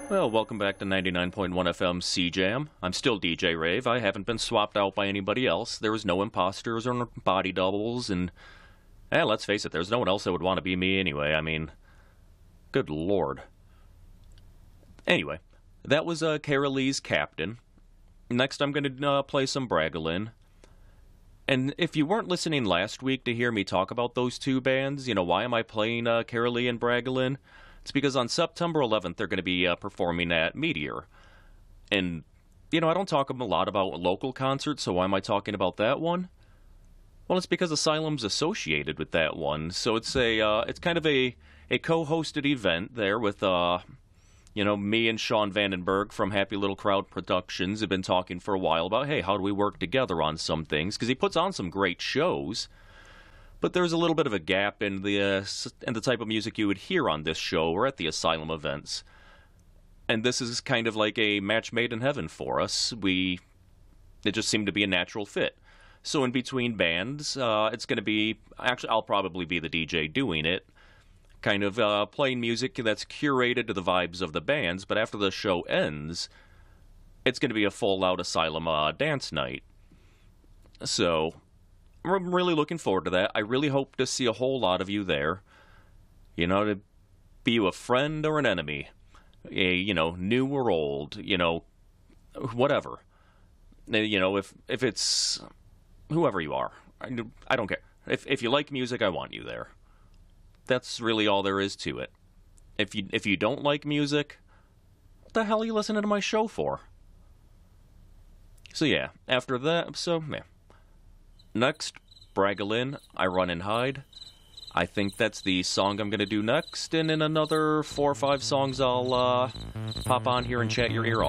Well, welcome back to 99.1 FM CJAM. I'm still DJ Rave. I haven't been swapped out by anybody else. There was no imposters or body doubles, and let's face it, there's no one else that would want to be me anyway. I mean, good lord. Anyway, that was Carolee's Captain. Next, I'm going to play some Bragolin. And if you weren't listening last week to hear me talk about those two bands, why am I playing Carolee and Bragolin? It's because on September 11th, they're going to be performing at Meteor. And, I don't talk a lot about local concerts, so why am I talking about that one? Well, it's because Asylum's associated with that one. So it's it's kind of a co-hosted event there with, me and Sean Vandenberg from Happy Little Crowd Productions have been talking for a while about, hey, how do we work together on some things? Because he puts on some great shows. But there's a little bit of a gap in the type of music you would hear on this show or at the Asylum events. And this is kind of like a match made in heaven for us. It just seemed to be a natural fit. So in between bands, it's going to be, actually I'll probably be the DJ doing it, kind of playing music that's curated to the vibes of the bands, but after the show ends, it's going to be a full-out Asylum dance night. So I'm really looking forward to that. I really hope to see a whole lot of you there. To be you a friend or an enemy. New or old. Whatever. If it's whoever you are. I don't care. If you like music, I want you there. That's really all there is to it. If you don't like music, what the hell are you listening to my show for? So yeah, after that, Next, Bragolin, I Run and Hide. I think that's the song I'm going to do next, and in another 4 or 5 songs I'll pop on here and chat your ear off.